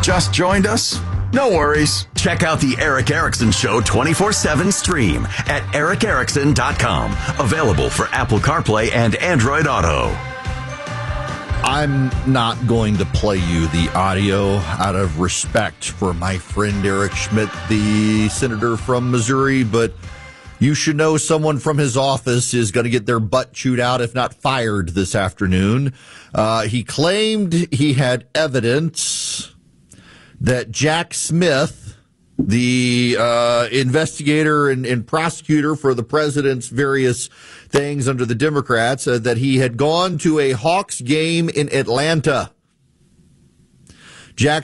Just joined us? No worries. Check out the Eric Erickson Show 24/7 stream at ericerickson.com. Available for Apple CarPlay and Android Auto. I'm not going to play you the audio out of respect for my friend Eric Schmidt, the senator from Missouri, but you should know someone from his office is going to get their butt chewed out, if not fired, this afternoon. He claimed he had evidence that Jack Smith, the investigator and prosecutor for the president's various things under the Democrats, that he had gone to a Hawks game in Atlanta. Jack